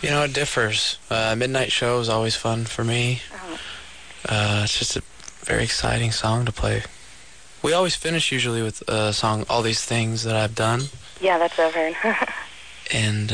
It differs. Midnight Show is always fun for me. It's just a very exciting song to play. We always finish usually with a song, All These Things That I've Done. Yeah, that's what I've heard. And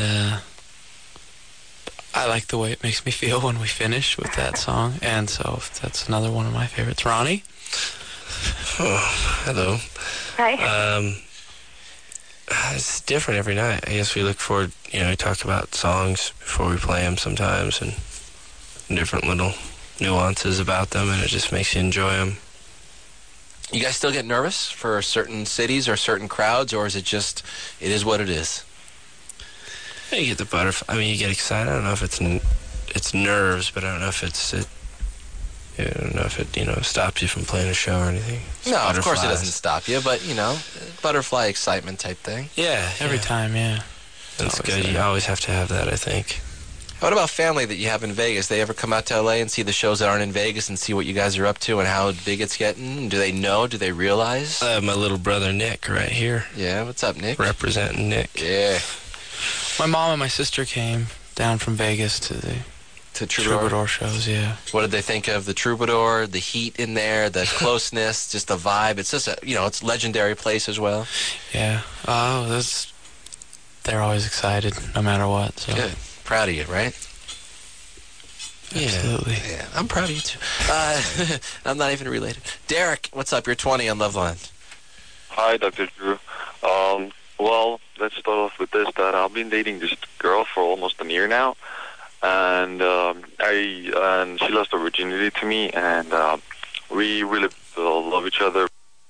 I like the way it makes me feel when we finish with that song. And so that's another one of my favorites. Ronnie? Oh, hello. Hi. It's different every night. I guess we look forward, we talk about songs before we play them sometimes and different little nuances about them, and it just makes you enjoy them. You guys still get nervous for certain cities or certain crowds, or is it just, it is what it is? You get the butterfly. You get excited. I don't know if it's nerves, but I don't know if I don't know if it stops you from playing a show or anything. No, of course it doesn't stop you, but, butterfly excitement type thing. Yeah. Every time, yeah. That's good. You always have to have that, I think. What about family that you have in Vegas? They ever come out to L.A. and see the shows that aren't in Vegas and see what you guys are up to and how big it's getting? Do they know? Do they realize? I have my little brother Nick right here. Yeah, what's up, Nick? Representing Nick. Yeah. My mom and my sister came down from Vegas to the Troubadour shows, yeah. What did they think of the Troubadour, the heat in there, the closeness, just the vibe? It's just it's a legendary place as well. Yeah. They're always excited, no matter what. So. Good. Proud of you, right? Yeah. Absolutely. Yeah, I'm proud of you too. I'm not even related. Derek, what's up? You're 20 on Loveline. Hi, Dr. Drew. Well, let's start off with this, that I've been dating this girl for almost a year now, and she lost her virginity to me, and we really love each other.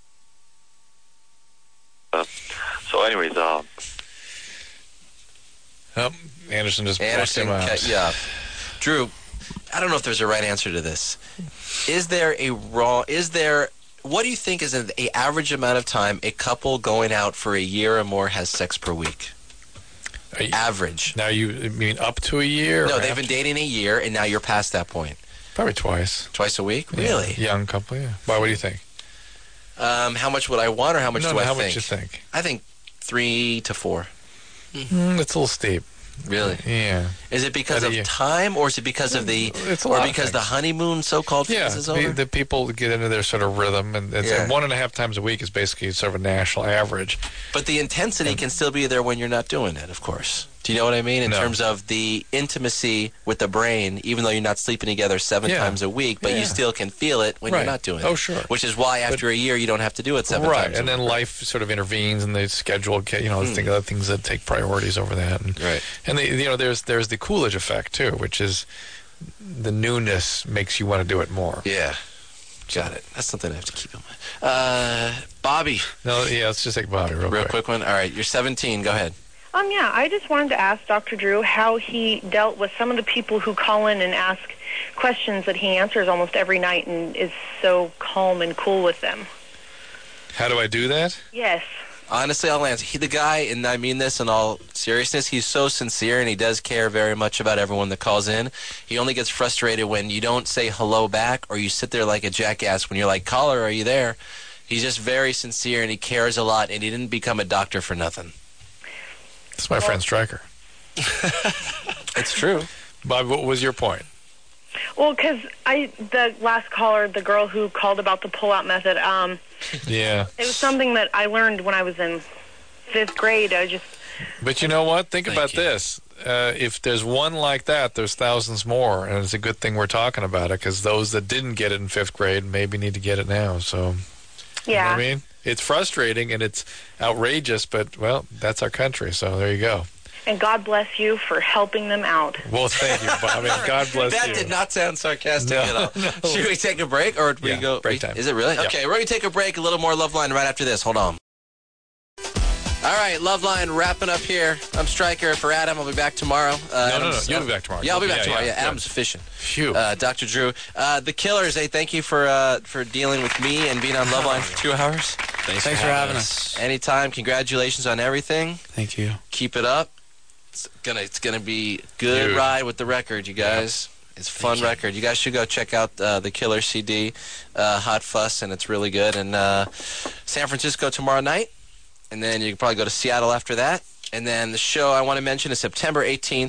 So anyways, Anderson just blocked him out. Cut you up. Drew, I don't know if there's a right answer to this. What do you think is an average amount of time a couple going out for a year or more has sex per week? Average. Now you mean up to a year? No, they've been dating a year, and now you're past that point. Probably twice. Twice a week? Really? Yeah, young couple, yeah. Why, what do you think? How much would I want, or how much do I think? How much you think? I think 3 to 4. It's a little steep. Really? Yeah. Is it because of time, or is it because of the honeymoon so-called phase is over? The people get into their sort of rhythm, and 1.5 times a week is basically sort of a national average. But the intensity can still be there when you're not doing it, of course. Do you know what I mean? In terms of the intimacy with the brain, even though you're not sleeping together 7 times a week, but you still can feel it when you're not doing it. Oh, sure. Which is why after a year you don't have to do it 7 times a week. Right, and then life sort of intervenes, and they schedule, other things that take priorities over that. And, right. And there's the Coolidge effect too, which is the newness makes you want to do it more. Yeah. Got it. That's something I have to keep in mind. Bobby. No, yeah, let's just take Bobby real quick one. All right, you're 17. Go ahead. I just wanted to ask Dr. Drew how he dealt with some of the people who call in and ask questions that he answers almost every night and is so calm and cool with them. How do I do that? Yes. Honestly, I'll answer. The guy, and I mean this in all seriousness, he's so sincere and he does care very much about everyone that calls in. He only gets frustrated when you don't say hello back or you sit there like a jackass when you're like, caller, are you there? He's just very sincere and he cares a lot, and he didn't become a doctor for nothing. That's my friend Stryker. It's true. Bob, what was your point? Well, because the last caller, the girl who called about the pull-out method, yeah, it was something that I learned when I was in 5th grade. But you know what? Think about this. If there's one like that, there's thousands more, and it's a good thing we're talking about it, because those that didn't get it in 5th grade maybe need to get it now. So, yeah. You know what I mean? It's frustrating and it's outrageous, but, well, that's our country, so there you go. And God bless you for helping them out. Well, thank you, Bob. God bless you. That did not sound sarcastic at all. No. Should we take a break, or do we go? Break time. Is it really? Yeah. Okay, we're going to take a break, a little more Loveline right after this. Hold on. All right, Loveline wrapping up here. I'm Stryker for Adam. I'll be back tomorrow. No. You'll be back tomorrow. Yeah, I'll be back tomorrow. Yeah, Adam's efficient. Phew. Dr. Drew. The Killers, thank you for dealing with me and being on Loveline for 2 hours. Thanks for having us. Anytime. Congratulations on everything. Thank you. Keep it up. It's gonna be a good ride with the record, you guys. Yeah. It's a fun record. You guys should go check out the Killer CD, Hot Fuss, and it's really good. And San Francisco tomorrow night, and then you can probably go to Seattle after that. And then the show I want to mention is September 18th.